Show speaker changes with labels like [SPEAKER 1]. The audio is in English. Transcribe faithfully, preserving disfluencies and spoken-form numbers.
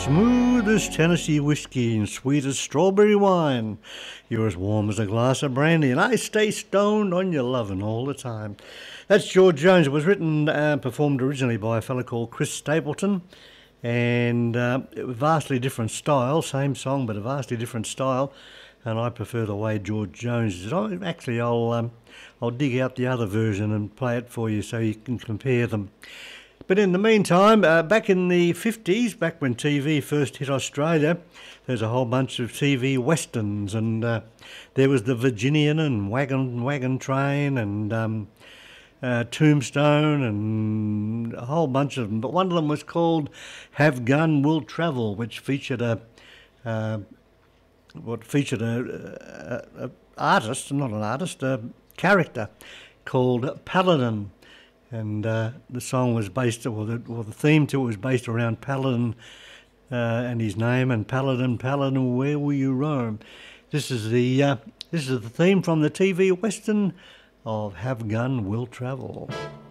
[SPEAKER 1] Smooth as Tennessee whiskey and sweet as strawberry wine. You're as warm as a glass of brandy, and I stay stoned on your lovin' all the time. That's George Jones. It was written and performed originally by a fellow called Chris Stapleton, and uh, it was vastly different style, same song but a vastly different style, and I prefer the way George Jones is. I, actually, I'll um, I'll dig out the other version and play it for you so you can compare them. But in the meantime, uh, back in the fifties, back when T V first hit Australia, there's a whole bunch of T V westerns, and uh, there was the Virginian and Wagon Wagon Train and um, uh, Tombstone and a whole bunch of them. But one of them was called Have Gun Will Travel, which featured a uh, what featured a, a, a artist, not an artist, a character called Paladin. And uh, the song was based, or the, or the theme to it was based around Paladin uh, and his name, and Paladin, Paladin, where will you roam? This is the uh, this is the theme from the T V western of Have Gun Will Travel.